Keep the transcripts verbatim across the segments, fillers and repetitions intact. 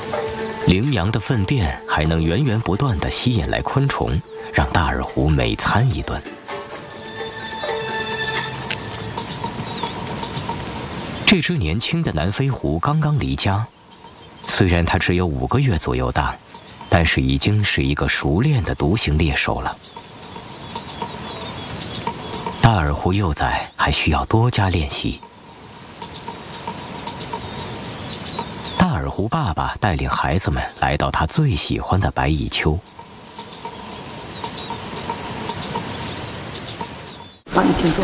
羚羊的粪便还能源源不断地吸引来昆虫，让大耳狐每餐一顿。这只年轻的南非狐刚刚离家，虽然它只有五个月左右大，但是已经是一个熟练的独行猎手了。大耳狐幼崽还需要多加练习。大耳狐爸爸带领孩子们来到他最喜欢的白蚁丘。 帮你请坐。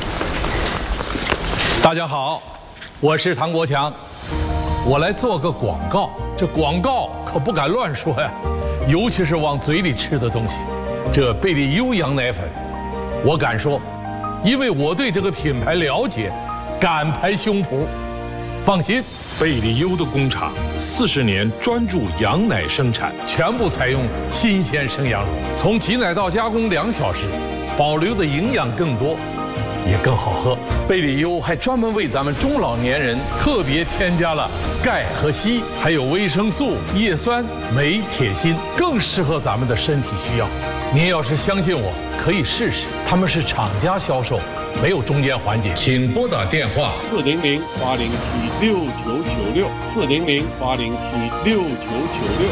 大家好，我是唐国强，我来做个广告。这广告可不敢乱说呀，尤其是往嘴里吃的东西。这贝利优羊奶粉，我敢说，因为我对这个品牌了解，敢拍胸脯。放心， 贝利优的工厂四十年专注羊奶生产， 全部采用新鲜生羊乳，从挤奶到加工两小时，保留的营养更多，也更好喝。贝利优还专门为咱们中老年人特别添加了钙和硒，还有维生素、叶酸、镁、铁、锌，更适合咱们的身体需要。您要是相信我，可以试试，他们是厂家销售，没有中间环节。 请拨打电话四零零八零七六九九六四零零八零七六九九六。